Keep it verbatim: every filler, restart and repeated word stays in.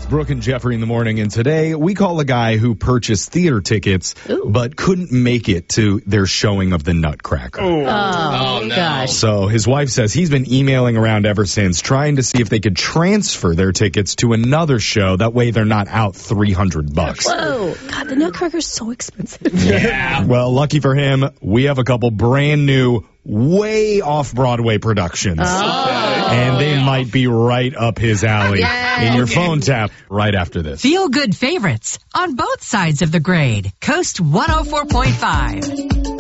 Brooke and Jeffrey in the morning, and today we call a guy who purchased theater tickets Ooh. but couldn't make it to their showing of the Nutcracker. Oh, Oh, no. gosh. So his wife says he's been emailing around ever since, trying to see if they could transfer their tickets to another show. That way they're not out three hundred bucks. Whoa. God, the Nutcracker's so expensive. Yeah. Well, lucky for him, we have a couple brand new, way off Broadway productions. And they might be right up his alley Yes. in your phone tap right after this. Feel good favorites on both sides of the grade. Coast one oh four point five.